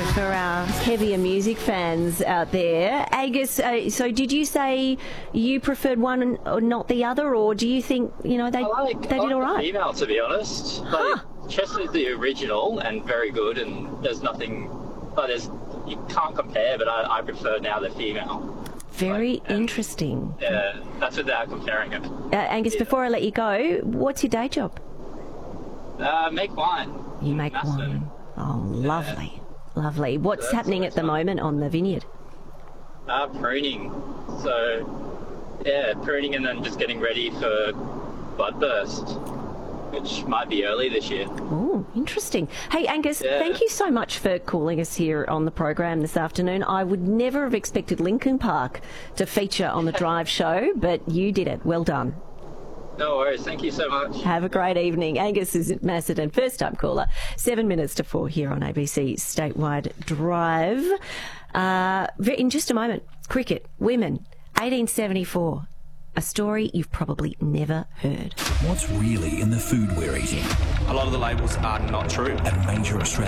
for our heavier music fans out there. Angus, so did you say you preferred one or not the other, or do you think, they did all right? The female, to be honest. Chester's the original and very good, and there's nothing... you can't compare, but I prefer now the female. Very interesting. Yeah, that's without comparing it. Angus, before I let you go, what's your day job? Make wine. You make wine. Oh, lovely. Yeah. Lovely. What's happening at the moment on the vineyard? Pruning. So, pruning and then just getting ready for budburst, which might be early this year. Oh, interesting. Hey, Angus, thank you so much for calling us here on the program this afternoon. I would never have expected Lincoln Park to feature on the Drive show, but you did it. Well done. No worries. Thank you so much. Have a great evening. Angus is Macedon, first-time caller. 7 minutes to 4 here on ABC Statewide Drive. In just a moment, cricket, women, 1874. A story you've probably never heard. What's really in the food we're eating? A lot of the labels are not true. At major Australian